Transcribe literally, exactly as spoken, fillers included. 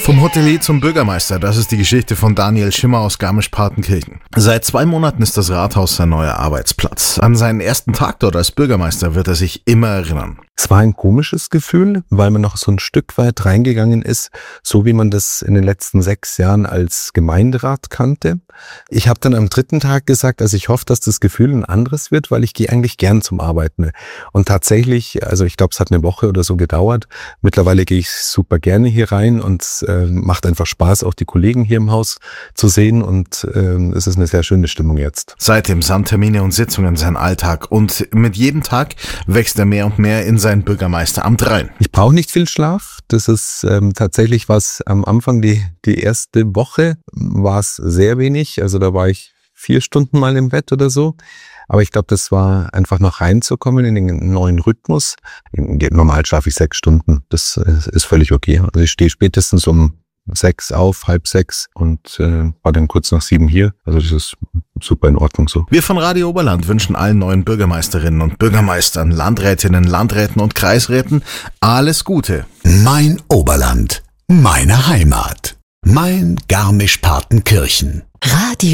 Vom Hotelier zum Bürgermeister, das ist die Geschichte von Daniel Schimmer aus Garmisch-Partenkirchen. Seit zwei Monaten ist das Rathaus sein neuer Arbeitsplatz. An seinen ersten Tag dort als Bürgermeister wird er sich immer erinnern. Es war ein komisches Gefühl, weil man noch so ein Stück weit reingegangen ist, so wie man das in den letzten sechs Jahren als Gemeinderat kannte. Ich habe dann am dritten Tag gesagt, also ich hoffe, dass das Gefühl ein anderes wird, weil ich gehe eigentlich gern zum Arbeiten. Und tatsächlich, also ich glaube, es hat eine Woche oder so gedauert. Mittlerweile gehe ich super gerne hier rein und äh, macht einfach Spaß, auch die Kollegen hier im Haus zu sehen. Und äh, es ist eine sehr schöne Stimmung jetzt. Seitdem sind Termine und Sitzungen sein Alltag und mit jedem Tag wächst er mehr und mehr in sein Bürgermeisteramt rein. Ich brauche nicht viel Schlaf. Das ist ähm, tatsächlich was am Anfang, die, die erste Woche war es sehr wenig. Also da war ich vier Stunden mal im Bett oder so. Aber ich glaube, das war einfach noch reinzukommen in den neuen Rhythmus. Normal schlafe ich sechs Stunden. Das ist völlig okay. Also ich stehe spätestens um sechs auf, halb sechs und äh, war dann kurz nach sieben hier. Also das ist super in Ordnung so. Wir von Radio Oberland wünschen allen neuen Bürgermeisterinnen und Bürgermeistern, Landrätinnen, Landräten und Kreisräten alles Gute. Mein Oberland, meine Heimat, mein Garmisch-Partenkirchen. Radio